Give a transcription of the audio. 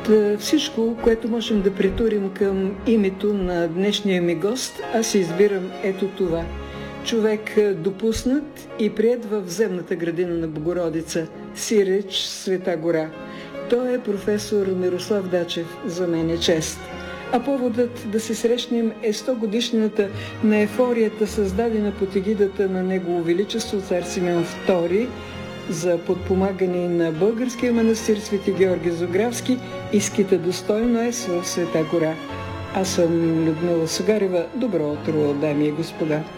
всичко, което можем да притурим към името на днешния ми гост, аз избирам ето това. Човек допуснат и приет във земната градина на Богородица, Сиреч, Света гора. Той е професор Мирослав Дачев. За мен е чест. А поводът да се срещнем е 100-годишнината на ефорията, създадена под егидата на Негово Величество цар Симеон II за подпомагане на българския манастир Свети Георги Зографски и скита Достойно ес в Света гора. Аз съм Людмила Сугарева. Добро утро, дами и господа!